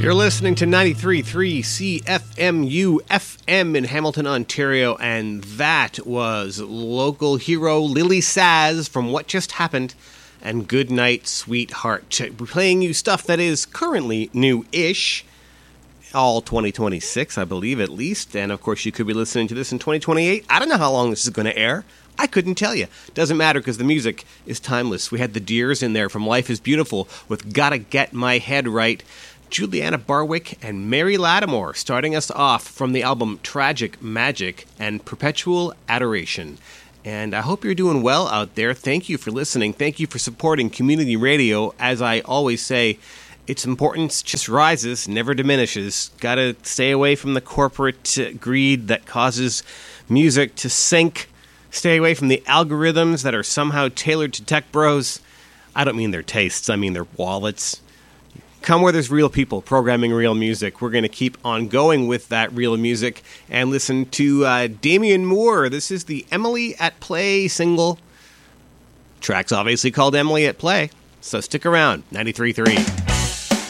You're listening to 93.3 CFMU FM in Hamilton, Ontario, and that was local hero Lily Saz from What Just Happened and Good Night, Sweetheart. We're playing you stuff that is currently new-ish, all 2026, I believe, at least, and of course you could be listening to this in 2028. I don't know how long this is going to air. I couldn't tell you. Doesn't matter because the music is timeless. We had the Deers in there from Life is Beautiful with Gotta Get My Head Right. Juliana Barwick and Mary Lattimore starting us off from the album Tragic Magic and Perpetual Adoration. And I hope you're doing well out there. Thank you for listening. Thank you for supporting community radio. As I always say, its importance just rises, never diminishes. Gotta stay away from the corporate greed that causes music to sink. Stay away from the algorithms that are somehow tailored to tech bros. I don't mean their tastes, I mean their wallets. Come where there's real people programming real music. We're going to keep on going with that real music and listen to Damian Moore. This is the Emily at Play single. Track's obviously called Emily at Play, so stick around. 93.3.